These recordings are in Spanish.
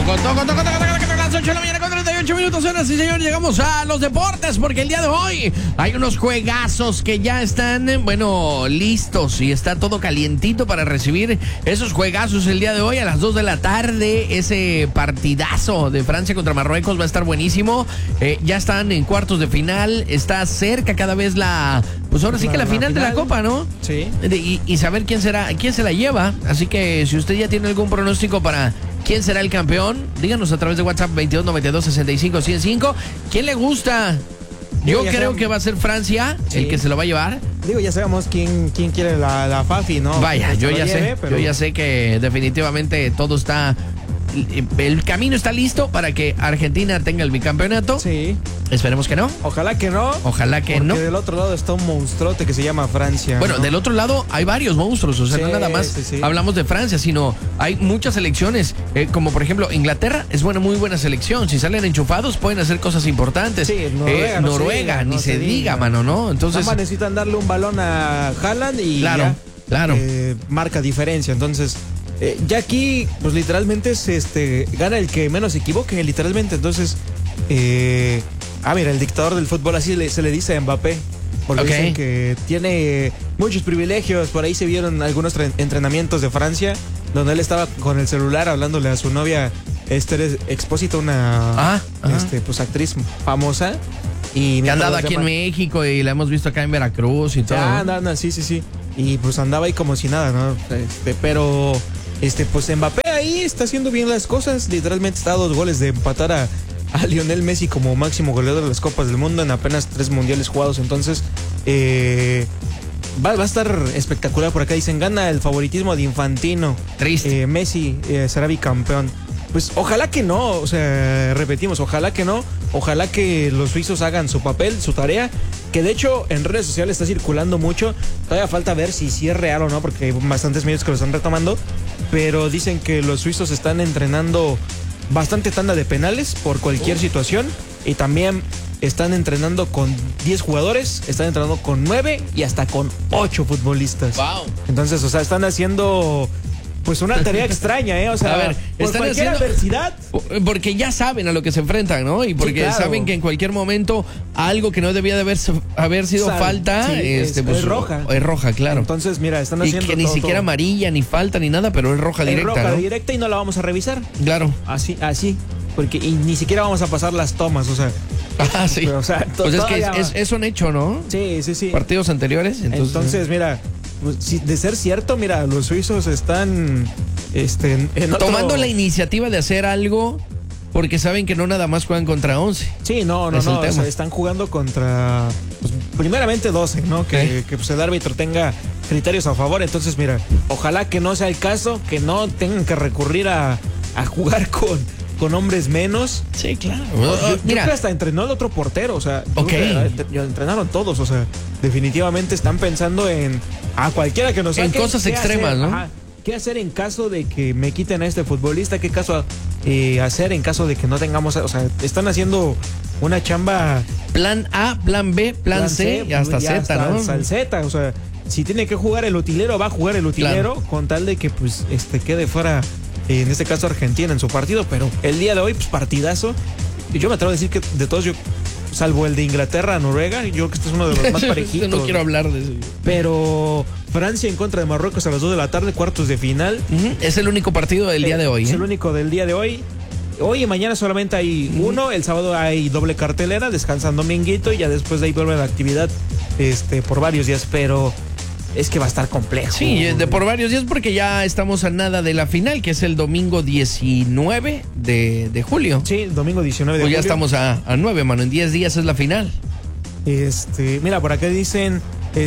Las 8 de la mañana con 38 minutos, señoras y señores, llegamos a los deportes porque el día de hoy hay unos juegazos que ya están, listos y está todo calientito para recibir esos juegazos el día de hoy a las 2 de la tarde. Ese partidazo de Francia contra Marruecos va a estar buenísimo. Ya están en cuartos de final, está cerca cada vez la final de la Copa, ¿no? Sí. Y saber quién se la lleva. Así que si usted ya tiene algún pronóstico para quién será el campeón, díganos a través de WhatsApp 2292-65-105. ¿Quién le gusta? Yo creo que va a ser Francia el que se lo va a llevar. Ya sabemos quién quiere la Fafi, ¿no? Vaya, yo ya sé que definitivamente todo está... El camino está listo para que Argentina tenga el bicampeonato. Sí. Esperemos que no. Ojalá que no. Porque del otro lado está un monstruote que se llama Francia. Bueno, ¿no? Del otro lado hay varios monstruos. O sea, no nada más hablamos de Francia, sino hay muchas selecciones. Como por ejemplo, Inglaterra es muy buena selección. Si salen enchufados, pueden hacer cosas importantes. Sí, Noruega, ni se diga, mano, ¿no? Entonces. Nada más necesitan darle un balón a Haaland y claro. Marca diferencia. Entonces. Ya aquí, pues literalmente gana el que menos se equivoque, literalmente. Entonces, mira, el dictador del fútbol así se le dice a Mbappé. Porque dicen que tiene muchos privilegios. Por ahí se vieron algunos entrenamientos de Francia, donde él estaba con el celular hablándole a su novia, Expósito, una pues actriz famosa. Y que ha andado aquí en México y la hemos visto acá en Veracruz y todo. Sí. Y pues andaba ahí como si nada, ¿no? Pero... pues Mbappé ahí está haciendo bien las cosas. Literalmente está a 2 goles de empatar a Lionel Messi como máximo goleador de las Copas del Mundo en apenas 3 mundiales jugados. Entonces, va a estar espectacular. Por acá dicen, gana el favoritismo de Infantino. Triste. Messi será bicampeón. Pues ojalá que no, o sea, repetimos, ojalá que no. Ojalá que los suizos hagan su papel, su tarea, que de hecho en redes sociales está circulando mucho. Todavía falta ver si es real o no, porque hay bastantes medios que lo están retomando. Pero dicen que los suizos están entrenando bastante tanda de penales por cualquier situación. Y también están entrenando con 10 jugadores, están entrenando con 9 y hasta con 8 futbolistas. Wow. Entonces, o sea, están haciendo... pues una tarea extraña, O sea, a ver, por cualquier adversidad. Porque ya saben a lo que se enfrentan, ¿no? Y porque saben que en cualquier momento algo que no debía de haber sido falta, es roja. Es roja, claro. Entonces, mira, están haciendo. Y que ni siquiera amarilla, ni falta, ni nada, pero es roja directa. Es roja directa y no la vamos a revisar. Claro. Así. Porque ni siquiera vamos a pasar las tomas, o sea. Sí. O sea, pues es que es un hecho, ¿no? Sí. Partidos anteriores. Entonces mira. Pues, de ser cierto, mira, los suizos están tomando la iniciativa de hacer algo porque saben que no nada más juegan contra 11. Sí, no, o sea, están jugando contra, pues, primeramente 12, ¿no? Que pues el árbitro tenga criterios a favor. Entonces, mira, ojalá que no sea el caso, que no tengan que recurrir a jugar con hombres menos. Sí, claro. Yo creo que hasta entrenó el otro portero, o sea, entrenaron todos, o sea, definitivamente están pensando en cualquiera que nos saque, en cosas extremas, hacer, ¿no? ¿Qué hacer en caso de que me quiten a este futbolista? ¿Qué caso hacer en caso de que no tengamos? O sea, están haciendo una chamba. Plan A, plan B, plan C y hasta Z, ¿no? Hasta el Z, o sea, si tiene que jugar el utilero, va a jugar el utilero, con tal de que pues quede fuera, en este caso Argentina en su partido. Pero el día de hoy, pues partidazo. Y yo me atrevo a decir que de todos, salvo el de Inglaterra, Noruega, yo creo que este es uno de los más parejitos. No quiero hablar de eso. Pero Francia en contra de Marruecos a las 2 de la tarde, cuartos de final. Es el único partido del día de hoy. Es el único del día de hoy. Hoy y mañana solamente hay uno. El sábado hay doble cartelera, descansan dominguito y ya después de ahí vuelve la actividad por varios días. Pero es que va a estar complejo. Sí, por varios días porque ya estamos a nada de la final, que es el domingo 19 de julio. Sí, el domingo 19 de julio. Pues ya estamos a 9, mano. En 10 días es la final. Mira, por acá dicen,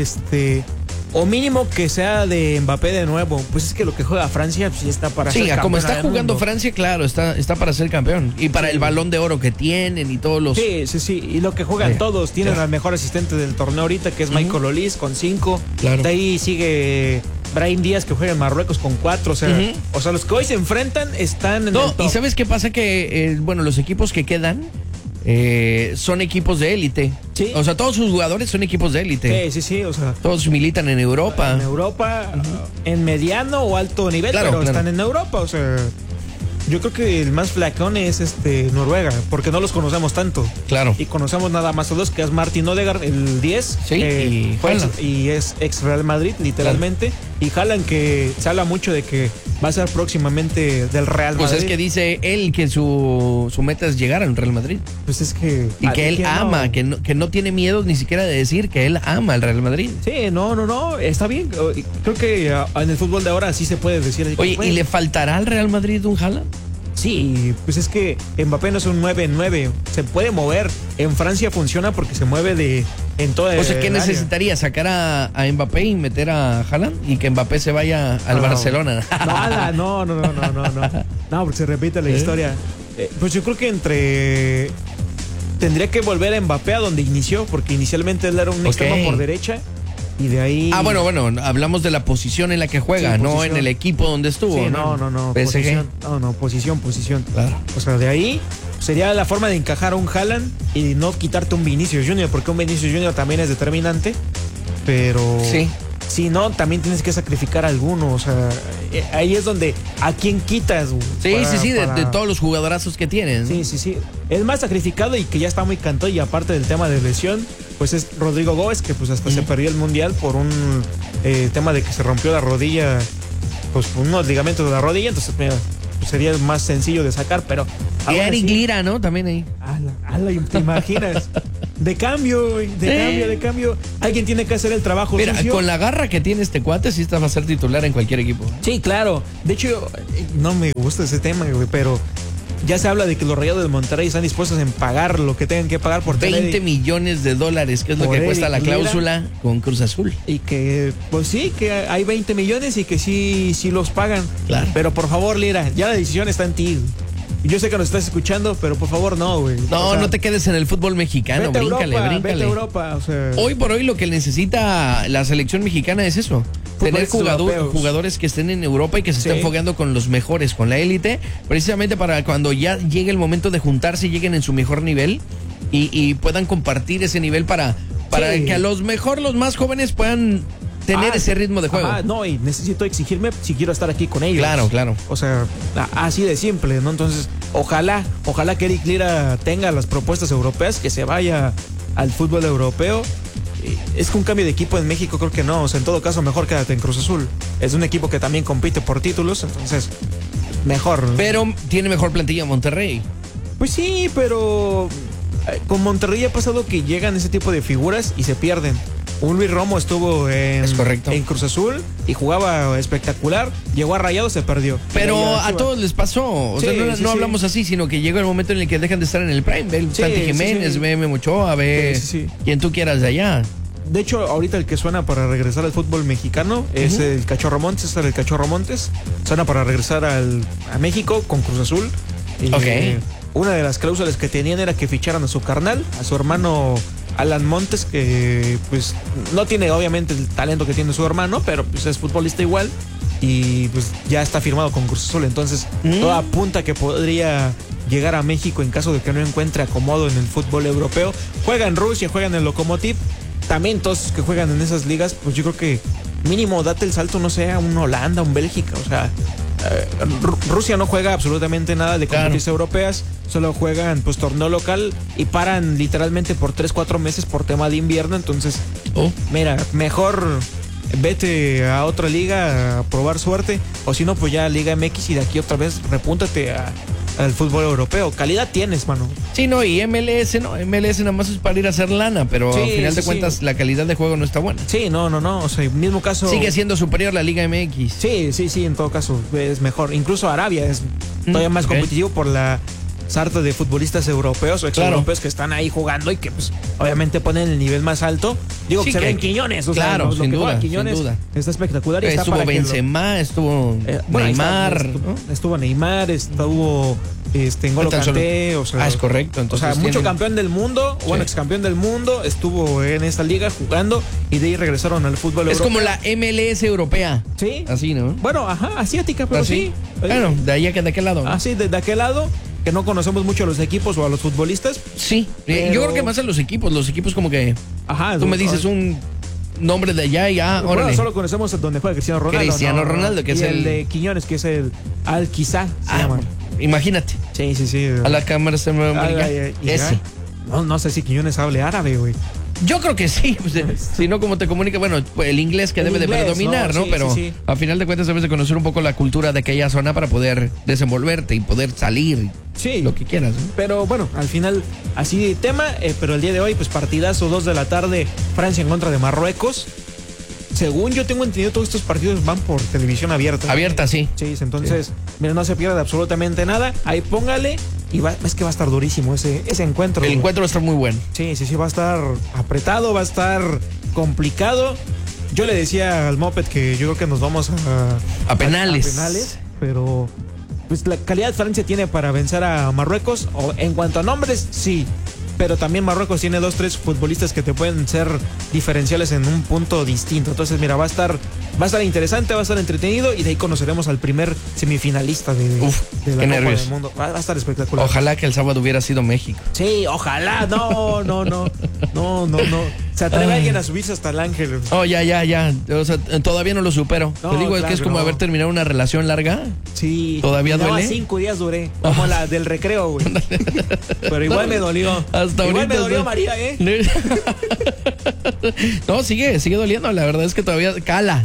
o mínimo que sea de Mbappé de nuevo. Pues es que lo que juega Francia, pues, está para ser campeón. Sí, como está jugando Francia, claro, está para ser campeón. Y para el Balón de Oro que tienen y todos los... Sí. Y lo que juegan todos. Tienen al mejor asistente del torneo ahorita, que es Michael Olise, con 5. Claro. De ahí sigue Brahim Díaz, que juega en Marruecos, con 4. O sea, los que hoy se enfrentan están en el top. ¿Y sabes qué pasa? Que, los equipos que quedan... son equipos de élite. Sí. O sea, todos sus jugadores son equipos de élite. Sí, o sea, todos militan en Europa. En mediano o alto nivel, pero están en Europa, o sea, yo creo que el más flacón es Noruega, porque no los conocemos tanto. Claro. Y conocemos nada más a dos, que es Martin Odegaard, el 10. Sí, y Haaland. Y es ex Real Madrid, literalmente. Claro. Y Haaland, que se habla mucho de que va a ser próximamente del Real Madrid. Pues es que dice él que su meta es llegar al Real Madrid. Pues es que... Y que él ama, no. que no tiene miedo ni siquiera de decir que él ama al Real Madrid. Sí, no, está bien. Creo que en el fútbol de ahora sí se puede decir. Oye, ¿y le faltará al Real Madrid un Haaland? Sí, pues es que Mbappé no es un 9-9, se puede mover. En Francia funciona porque se mueve en toda. O sea, ¿qué necesitaría? ¿Sacar a Mbappé y meter a Haaland? Y que Mbappé se vaya al Barcelona. No, porque se repite la historia. Pues yo creo que tendría que volver a Mbappé a donde inició, porque inicialmente él era un extremo por derecha. Y de ahí... bueno, hablamos de la posición en la que juega, sí, no en el equipo donde estuvo. Sí, no. Posición. Claro. O sea, de ahí sería la forma de encajar a un Haaland y no quitarte un Vinicius Junior, porque un Vinicius Junior también es determinante, pero... Sí. Si no, también tienes que sacrificar a alguno. O sea, ahí es donde ¿a quién quitas? De todos los jugadorazos que tienen. Sí. El más sacrificado y que ya está muy cantado, y aparte del tema de lesión, pues es Rodrigo Gómez, que pues hasta se perdió el Mundial por un tema de que se rompió la rodilla, pues unos ligamentos de la rodilla. Entonces, mira, pues sería el más sencillo de sacar, pero... Y Eric Lira, ¿no? También ahí. ¿Te imaginas? De cambio. Alguien tiene que hacer el trabajo. Mira, con la garra que tiene este cuate, sí va a ser titular en cualquier equipo. Sí, claro. De hecho, no me gusta ese tema, güey, pero ya se habla de que los Rayados de Monterrey están dispuestos en pagar lo que tengan que pagar por $20 millones, que es lo que cuesta la cláusula con Cruz Azul. Y que, pues sí, que hay 20 millones y que sí los pagan. Claro. Pero por favor, Lira, ya la decisión está en ti. Yo sé que nos estás escuchando, pero por favor, no, güey. No te quedes en el fútbol mexicano, bríncale. Vete a Europa, o sea... Hoy por hoy lo que necesita la selección mexicana es eso. Tener jugadores que estén en Europa y que se estén fogueando con los mejores, con la élite, precisamente para cuando ya llegue el momento de juntarse y lleguen en su mejor nivel y puedan compartir ese nivel para que a los más jóvenes puedan tener ese ritmo de juego. Y necesito exigirme si quiero estar aquí con ellos. Claro. O sea, así de simple, ¿no? Entonces, ojalá que Eric Lira tenga las propuestas europeas, que se vaya al fútbol europeo. Es que un cambio de equipo en México creo que no. O sea, en todo caso, mejor quédate en Cruz Azul. Es un equipo que también compite por títulos, entonces, mejor. Pero tiene mejor plantilla Monterrey. Pues sí, pero con Monterrey ha pasado que llegan ese tipo de figuras y se pierden. Un Luis Romo estuvo en Cruz Azul y jugaba espectacular. Llegó a Rayados, se perdió. Pero a todos les pasó. O sea, no hablamos así, sino que llega el momento en el que dejan de estar en el prime. Ve Santi Jiménez, ve Memo Ochoa, ve quien tú quieras de allá. De hecho, ahorita el que suena para regresar al fútbol mexicano es el Cachorro Montes. Suena para regresar a México con Cruz Azul. Una de las cláusulas que tenían era que ficharan a su carnal, a su hermano Alan Montes, que pues no tiene obviamente el talento que tiene su hermano, pero pues es futbolista igual y pues ya está firmado con Cruz Azul. Entonces todo apunta que podría llegar a México en caso de que no encuentre acomodo en el fútbol europeo. Juega en Rusia, juega en el Lokomotiv. También todos los que juegan en esas ligas, pues yo creo que mínimo date el salto, no sé, a un Holanda, un Bélgica. O sea, Rusia no juega absolutamente nada de competiciones europeas, solo juegan pues torneo local y paran literalmente por 3-4 meses por tema de invierno. Entonces, mira, mejor vete a otra liga a probar suerte, o si no, pues ya Liga MX y de aquí otra vez repúntate al fútbol europeo. Calidad tienes, mano. Sí, no, y MLS nada más es para ir a hacer lana, pero al final de cuentas la calidad de juego no está buena. Sí, no, o sea, mismo caso. Sigue siendo superior la Liga MX. Sí, en todo caso es mejor. Incluso Arabia es todavía más competitivo por la sarta de futbolistas europeos o exeuropeos que están ahí jugando y que pues obviamente ponen el nivel más alto. Digo, que se ven Quiñones, o sea, sin duda. Está espectacular. Estuvo Benzema, estuvo Neymar. Estuvo Neymar, estuvo N'Golo Kanté, o sea, es correcto. Entonces, mucho campeón del mundo, ex campeón del mundo, estuvo en esta liga jugando y de ahí regresaron al fútbol europeo. Es como la MLS europea. Sí. Así, ¿no? Bueno, asiática, pero sí. Bueno, de allá que de aquel lado. Sí, de aquel lado. Que no conocemos mucho a los equipos o a los futbolistas. Sí, pero yo creo que más a los equipos como que tú me dices un nombre de allá y órale. Solo conocemos donde juega Cristiano Ronaldo. Ronaldo, que es el de Quiñones, que es el Al-Qizá, se llama. imagínate. Sí. A la cámara se me ese. No sé si Quiñones hable árabe, güey. Yo creo que sí, pues, si no, como te comunica, bueno, el inglés que El debe de inglés, predominar, ¿no? Sí, Pero sí. a final de cuentas debes de conocer un poco la cultura de aquella zona para poder desenvolverte y poder salir, Sí. lo que quieras, ¿no? Pero bueno, al final, así tema, pero el día de hoy, pues partidazo, 2 de la tarde, Francia en contra de Marruecos. Según yo tengo entendido, todos estos partidos van por televisión abierta. Abierta, sí. Sí, entonces, mira, no se pierde absolutamente nada. Ahí póngale y es que va a estar durísimo ese encuentro. El encuentro va a estar muy bueno. Sí, va a estar apretado, va a estar complicado. Yo le decía al Moped que yo creo que nos vamos a penales. A penales, pero pues la calidad Francia tiene para vencer a Marruecos. O en cuanto a nombres, sí. Pero también Marruecos tiene 2-3 futbolistas que te pueden ser diferenciales en un punto distinto. Entonces, mira, va a estar interesante, va a estar entretenido y de ahí conoceremos al primer semifinalista de la Copa del Mundo. Va a estar espectacular. Ojalá que el sábado hubiera sido México. Sí, ojalá. No. ¿Se atreve alguien a subirse hasta el ángel? Oh, ya. O sea, todavía no lo supero. No, Te digo, es claro que es como haber terminado una relación larga. Sí. ¿Todavía duele? 5 días duré. Como la del recreo, güey. Pero igual me dolió. Hasta igual ahorita me dolió María, ¿eh? No, sigue doliendo. La verdad es que todavía cala.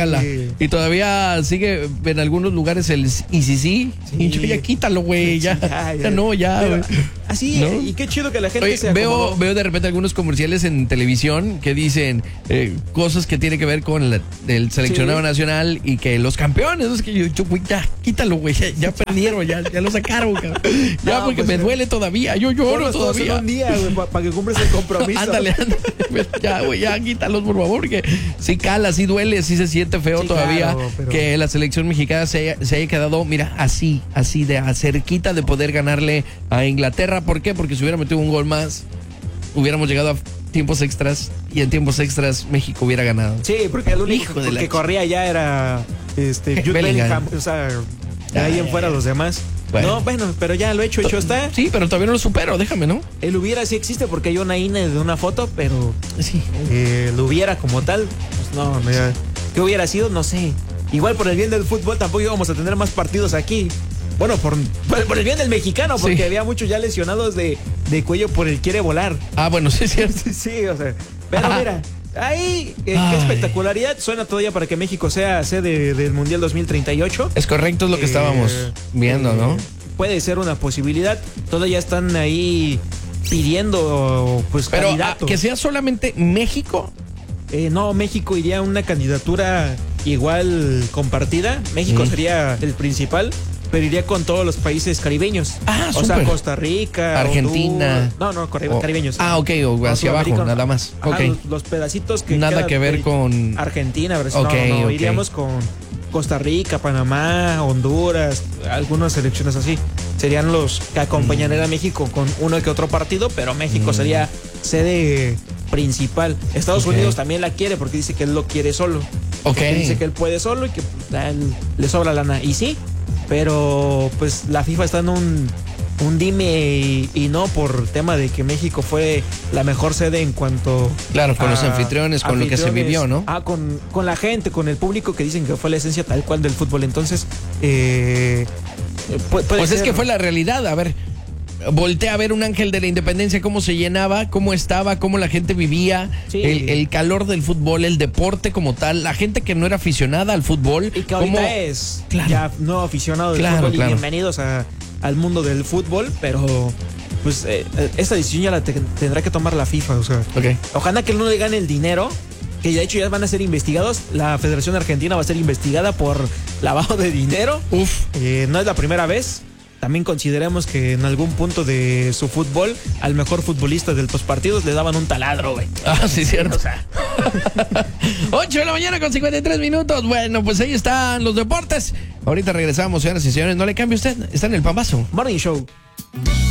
Y todavía sigue en algunos lugares el sí. Y yo ya quítalo, güey. Ya no, güey. Así, ¿no? Y qué chido que la gente se veo de repente algunos comerciales en televisión que dicen cosas que tienen que ver con el seleccionado nacional y que los campeones, es que yo güey, ya quítalo, güey, ya perdieron, ya lo sacaron, cabrón. Ya, no, porque pues, me duele todavía, yo lloro todavía. Un día, güey, para que cumples el compromiso. Ándale. Ya, güey, ya quítalos, por favor, que sí cala, sí duele, sí se siente feo todavía, claro, pero que la selección mexicana se haya quedado, mira, así de cerquita de poder ganarle a Inglaterra. ¿Por qué? Porque si hubiera metido un gol más, hubiéramos llegado a tiempos extras y en tiempos extras México hubiera ganado. Sí, porque el único que corría ya era Jude Bellingham, o sea, de ahí en fuera los demás. Bueno, pero ya lo hecho está. Sí, pero todavía no lo supero, déjame, ¿no? El hubiera sí existe porque hay una INE de una foto, pero sí. Lo hubiera como tal, pues no, ¿qué hubiera sido? No sé. Igual por el bien del fútbol tampoco íbamos a tener más partidos aquí. Bueno, por el bien del mexicano, porque había muchos ya lesionados de cuello por el quiere volar. Ah, bueno, sí es cierto. Sí, o sea, pero mira, ahí, qué espectacularidad. Suena todavía para que México sea sede del Mundial 2038. Es correcto, es lo que estábamos viendo, ¿no? Puede ser una posibilidad. Todavía están ahí pidiendo, pues, pero candidatos. Que sea solamente México. No, México iría a una candidatura igual compartida. México sería el principal, pero iría con todos los países caribeños. O super. Sea, Costa Rica, Argentina. Honduras, caribeños. Ok, o hacia abajo, nada más. Ajá, okay. Los pedacitos que nada que ver con Argentina, Brasil. No, iríamos con Costa Rica, Panamá, Honduras, algunas selecciones así. Serían los que acompañarían a México con uno que otro partido, pero México sería sede principal. Estados Unidos también la quiere porque dice que él lo quiere solo. Dice que él puede solo y que le sobra lana. Y sí, pero pues la FIFA está en un dime y no por tema de que México fue la mejor sede en cuanto con los anfitriones, con lo que se vivió, ¿no? Con la gente, con el público que dicen que fue la esencia tal cual del fútbol. Entonces pues es que fue la realidad. A ver, voltea a ver un Ángel de la Independencia, cómo se llenaba, cómo estaba, cómo la gente vivía, el calor del fútbol, el deporte como tal, la gente que no era aficionada al fútbol. Y que ahorita es ya no aficionado del fútbol. Y bienvenidos al mundo del fútbol, pero pues esta decisión ya la tendrá que tomar la FIFA. O sea, ojalá que no le gane el dinero, que de hecho ya van a ser investigados. La Federación Argentina va a ser investigada por lavado de dinero. No es la primera vez. También consideremos que en algún punto de su fútbol, al mejor futbolista de los partidos le daban un taladro, güey. Sí, cierto. O sea. 8 de la mañana con 53 minutos. Bueno, pues ahí están los deportes. Ahorita regresamos, señoras y señores. No le cambie usted. Está en el Pambazo Morning Show.